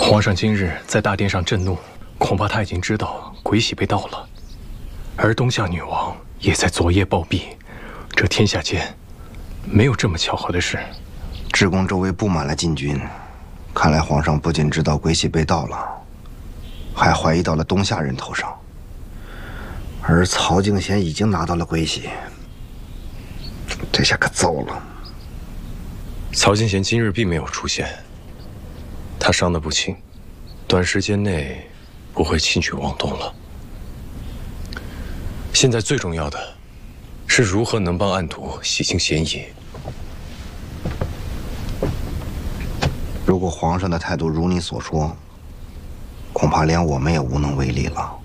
皇上今日在大殿上震怒，恐怕他已经知道鬼玺被盗了，而东夏女王也在昨夜暴毙，这天下间没有这么巧合的事。 智公周围布满了禁军，看来皇上不仅知道鬼玺被盗了，还怀疑到了东夏人头上。而曹敬贤已经拿到了鬼玺，这下可糟了。 曹敬贤今日并没有出现，他伤得不轻，短时间内不会轻举妄动了。现在最重要的是如何能帮暗徒洗清嫌疑。 如果皇上的态度如你所说，恐怕连我们也无能为力了。